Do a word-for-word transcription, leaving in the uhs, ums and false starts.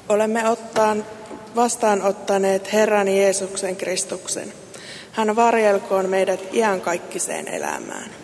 Olemme ottaan, vastaanottaneet Herran Jeesuksen Kristuksen. Hän varjelkoon meidät iankaikkiseen elämään.